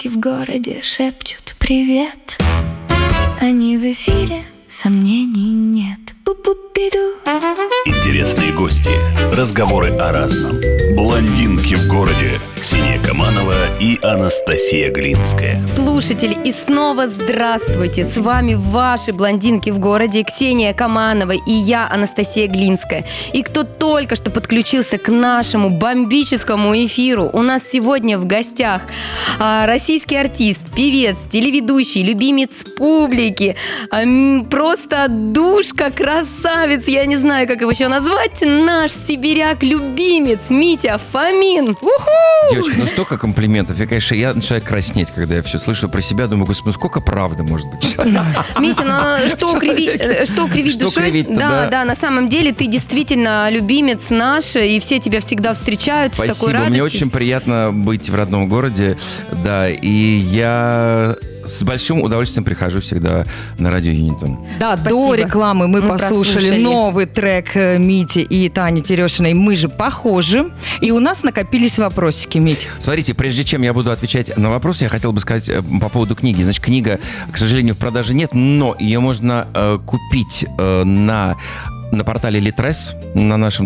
В городе шепчут привет. Они в эфире, сомнений нет. Пу-пу-пиду. Интересные гости, разговоры о разном. Блондинки в городе. Ксения Каманова и Анастасия Глинская. Слушатели, и снова здравствуйте! С вами ваши блондинки в городе, Ксения Каманова и я, Анастасия Глинская. И кто только что подключился к нашему бомбическому эфиру, у нас сегодня в гостях российский артист, певец, телеведущий, любимец публики, просто душка, красавец, я не знаю, как его еще назвать, наш сибиряк-любимец Митя Фомин. Уху! Девочка, ну столько комплиментов. Я начинаю краснеть, когда я все слышу про себя. Думаю, господи, ну сколько правды может быть? Митя, ну что кривить душой? Да, на самом деле ты действительно любимец наш, и все тебя всегда встречают с такой радостью. Спасибо, мне очень приятно быть в родном городе, да, и я с большим удовольствием прихожу всегда на радио Юнитон. Да, спасибо. До рекламы мы послушали новый трек Мити и Тани Терешиной «Мы же похожи». И у нас накопились вопросики, Мить. Смотрите, прежде чем я буду отвечать на вопросы, я хотел бы сказать по поводу книги. Значит, книга, к сожалению, в продаже нет, но ее можно купить на портале Литрес, на нашем,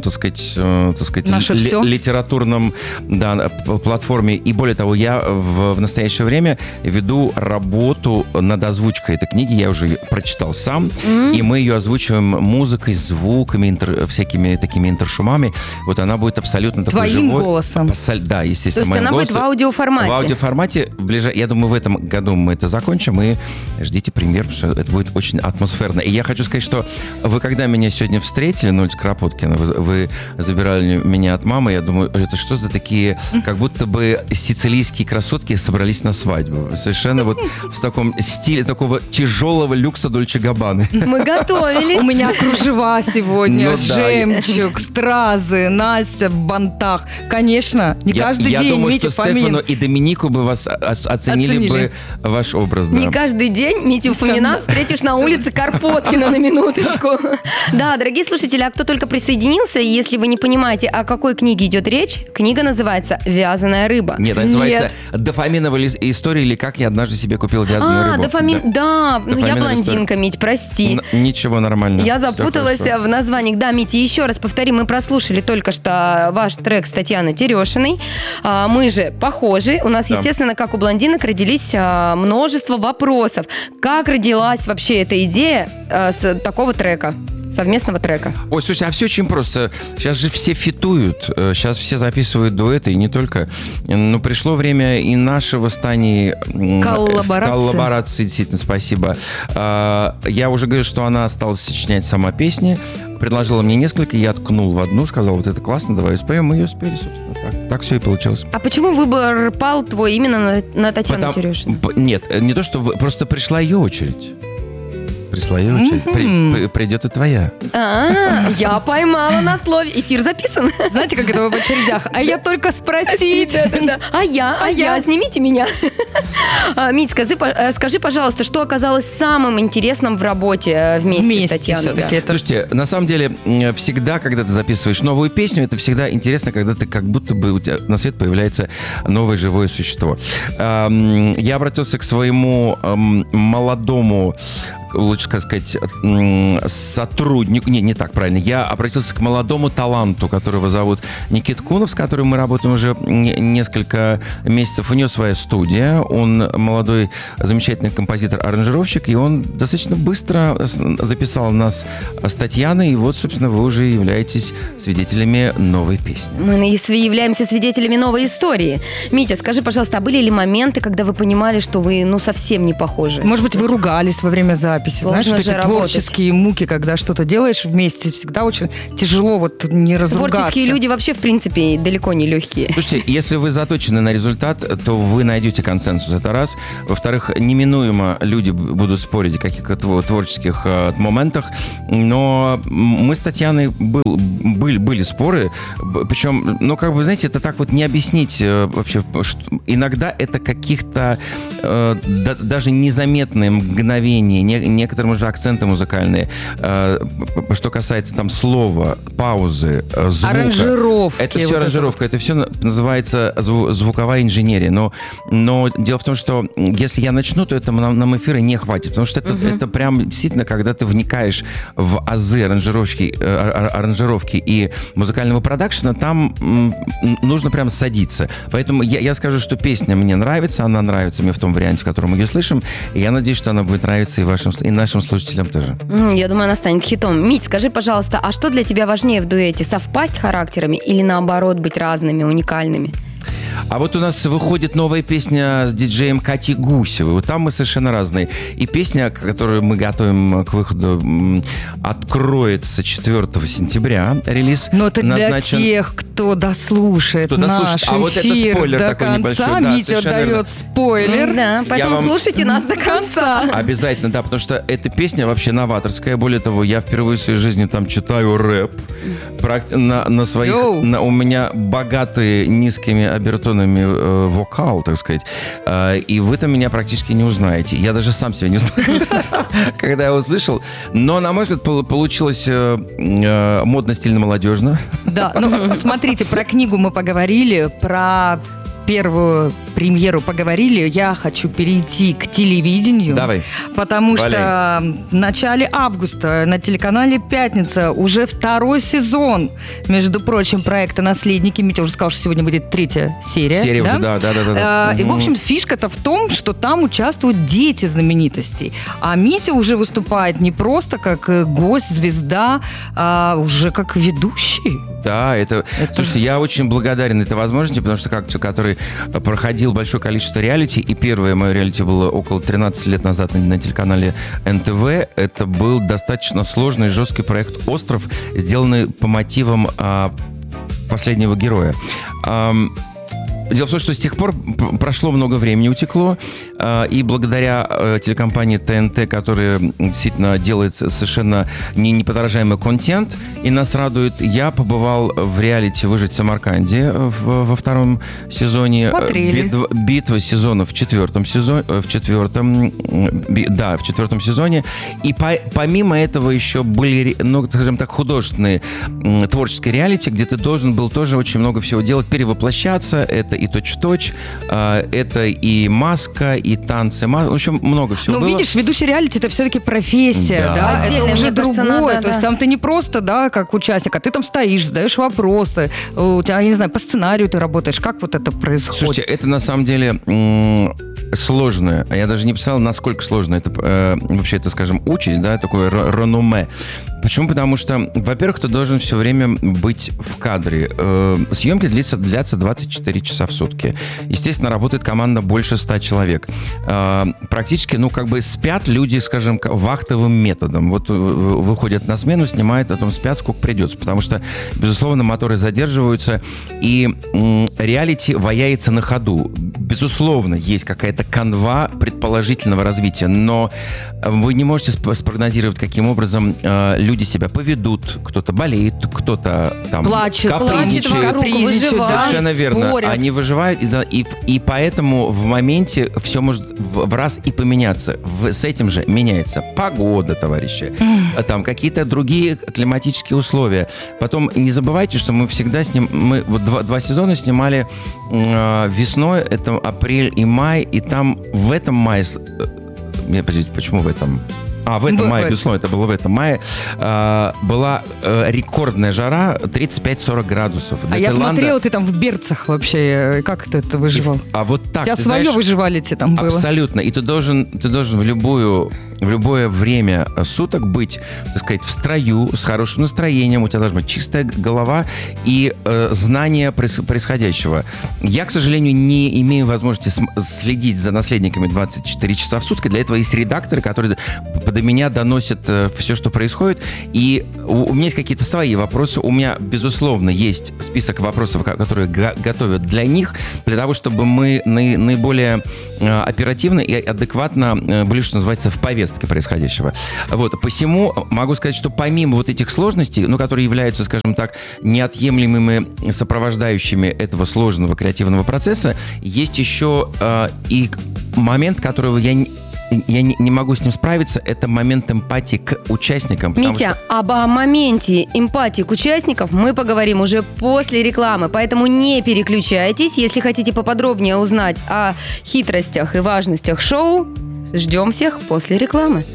литературном платформе. И более того, я в настоящее время веду работу над озвучкой этой книги. Я уже ее прочитал сам. И мы ее озвучиваем музыкой, звуками, всякими такими интершумами. Вот она будет абсолютно такой живой. Твоим голосом. Да, естественно. То есть она будет в аудиоформате. В аудиоформате. Я думаю, в этом году мы это закончим. И ждите премьер, потому что это будет очень атмосферно. И я хочу сказать, что вы, когда меня сегодня встретили на улице Кропоткина, вы забирали меня от мамы, я думаю, это что за такие, как будто бы сицилийские красотки собрались на свадьбу. Совершенно вот в таком стиле такого тяжелого люкса Дольче Габбаны. Мы готовились. У меня кружева сегодня, жемчуг, стразы, Настя в бантах. Конечно, не каждый день. Я думаю, Митя что Фомин. Стефану и Доминику бы вас оценили бы ваш образ. Не каждый день Митю Фомина встретишь на улице Кропоткина, на минуточку. Да, дорогие слушатели, а кто только присоединился, если вы не понимаете, о какой книге идет речь, книга называется «Вязаная рыба». Нет, называется «Дофаминовая история» или «Как я однажды себе купил вязаную рыбу». Да, я блондинка, Мить, прости. Ничего, нормально. Я запуталась в названиях. Да, Митя, еще раз повторим, мы прослушали только что ваш трек с Татьяной Терешиной. Мы же похожи. У нас, естественно, как у блондинок, родились множество вопросов. Как родилась вообще эта идея с такого трека? Совместного трека. Ой, слушайте, а все очень просто. Сейчас же все фитуют, сейчас все записывают дуэты, и не только. Но пришло время и нашего с Таней коллаборации, действительно, спасибо. Я уже говорил, что она стала сочинять сама песни, предложила мне несколько, я ткнул в одну, сказал, вот это классно, давай споем, мы ее спели, собственно. Так все и получилось. А почему выбор пал твой именно на Татьяну Терешину? Нет, не то, что просто пришла ее очередь. Придет и твоя. Я поймала на слове. Эфир записан. Знаете, как это в очередях? А я только спросить. А я, снимите меня. Мить, скажи, пожалуйста, что оказалось самым интересным в работе вместе с Татьяной? Слушайте, на самом деле, всегда, когда ты записываешь новую песню, это всегда интересно, когда ты как будто бы у тебя на свет появляется новое живое существо. Я обратился к своему молодому, лучше сказать, сотруднику, не так правильно, я обратился к молодому таланту, которого зовут Никит Кунов, с которым мы работаем уже несколько месяцев. У него своя студия, он молодой, замечательный композитор-аранжировщик, и он достаточно быстро записал нас с Татьяной, и вот, собственно, вы уже являетесь свидетелями новой песни. Мы являемся свидетелями новой истории. Митя, скажи, пожалуйста, а были ли моменты, когда вы понимали, что вы, совсем не похожи? Может быть, вы ругались во время записи? Знаешь, вот эти творческие муки, когда что-то делаешь вместе, всегда очень тяжело не разругаться. Творческие люди вообще, в принципе, далеко не легкие. Слушайте, если вы заточены на результат, то вы найдете консенсус, это раз. Во-вторых, неминуемо люди будут спорить о каких-то творческих моментах, но мы с Татьяной были споры, причем, знаете, это так вот не объяснить вообще. Иногда это каких-то даже незаметные мгновения, некоторые, может быть, акценты музыкальные. Что касается там слова, паузы, звука. Аранжировки. Это все аранжировка. Это все называется звуковая инженерия. Но дело в том, что если я начну, то это нам эфира не хватит. Потому что это прям действительно, когда ты вникаешь в азы аранжировки и музыкального продакшена, там нужно прям садиться. Поэтому я скажу, что песня мне нравится, она нравится мне в том варианте, в котором мы ее слышим, и я надеюсь, что она будет нравиться и нашим слушателям тоже. Я думаю, она станет хитом. Мить, скажи, пожалуйста, а что для тебя важнее в дуэте? Совпасть характерами или наоборот быть разными, уникальными? А вот у нас выходит новая песня с диджеем Катей Гусевой. Вот там мы совершенно разные. И песня, которую мы готовим к выходу, откроется 4 сентября. Релиз но это назначен... для тех, кто дослушает наш эфир вот это спойлер до такой конца. небольшой. Да, Митя дает спойлер. Да, поэтому слушайте нас до конца. Обязательно, да, потому что эта песня вообще новаторская. Более того, я впервые в своей жизни там читаю рэп. На своих... у меня богатые низкими обертонами вокал, так сказать. И вы-то меня практически не узнаете. Я даже сам себя не узнаю, когда я услышал. Но, на мой взгляд, получилось модно, стильно, молодежно. Да, ну, смотрите, про книгу мы поговорили, про первую премьеру поговорили. Я хочу перейти к телевидению. Давай. Потому что в начале августа на телеканале «Пятница» уже 2-й сезон, между прочим, проекта «Наследники». Митя уже сказал, что сегодня будет 3-я серия. Серия да? уже, да. И, в общем, фишка-то в том, что там участвуют дети знаменитостей. А Митя уже выступает не просто как гость, звезда, а уже как ведущий. Да, слушайте, я очень благодарен этой возможности, потому что как человек, который проходил большое количество реалити, и первое мое реалити было около 13 лет назад на телеканале НТВ, это был достаточно сложный, жесткий проект «Остров», сделанный по мотивам «Последнего героя». Дело в том, что с тех пор прошло много времени, утекло, и благодаря телекомпании ТНТ, которая действительно делает совершенно неподражаемый контент и нас радует, я побывал в реалити «Выжить в Самарканде» во 2-м сезоне. Смотрели. Битва сезонов в 4-м сезоне. В 4-м сезоне. И помимо этого еще были, скажем так, художественные творческие реалити, где ты должен был тоже очень много всего делать, перевоплощаться. Это и точь-в-точь, это и маска, и танцы. В общем, много всего было. Ну, видишь, ведущий реалити — это все-таки профессия, да? Отдельно, это уже мне кажется, другое. надо, То есть там ты не просто, да, как участник, а ты там стоишь, задаешь вопросы. У тебя, я не знаю, по сценарию ты работаешь. Как вот это происходит? Слушайте, это на самом деле сложно. Я даже не писал, насколько сложно это вообще, это, скажем, участь, да, такое реноме. Почему? Потому что, во-первых, ты должен все время быть в кадре. Съемки длятся 24 часа в сутки. Естественно, работает команда больше 100 человек. Практически, спят люди, скажем, вахтовым методом. Вот выходят на смену, снимают, потом спят, сколько придется. Потому что, безусловно, моторы задерживаются, и реалити ваяется на ходу. Безусловно, есть какая-то канва предположительного развития, но вы не можете спрогнозировать, каким образом люди себя поведут. Кто-то болеет, кто-то там плачет, капризничает. Совершенно верно. Спорят. Они выживают, и поэтому в моменте все может в раз и поменяться. С этим же меняется погода, товарищи, там какие-то другие климатические условия. Потом не забывайте, что мы всегда мы вот два сезона снимали весной, это апрель и май, и там в этом мае... Подождите, почему в этом... в этом мае, безусловно, это было в этом мае, была рекордная жара, 35-40 градусов. Для Таиланда... Я смотрела, ты там в берцах вообще, как ты это выживал? Вот так, у тебя свое выживалите там было. Абсолютно, и ты должен в любое время суток быть, так сказать, в строю, с хорошим настроением, у тебя должна быть чистая голова и знание происходящего. Я, к сожалению, не имею возможности следить за наследниками 24 часа в сутки. Для этого есть редакторы, которые до меня доносят все, что происходит. И у меня есть какие-то свои вопросы. У меня, безусловно, есть список вопросов, которые готовят для них, для того, чтобы мы наиболее оперативно и адекватно были, что называется, в повестке происходящего. Вот. Посему могу сказать, что помимо вот этих сложностей, которые являются, скажем так, неотъемлемыми сопровождающими этого сложного креативного процесса, есть еще и момент, которого я я не могу с ним справиться, это момент эмпатии к участникам. Митя, об моменте эмпатии к участникам мы поговорим уже после рекламы, поэтому не переключайтесь. Если хотите поподробнее узнать о хитростях и важностях шоу, ждем всех после рекламы.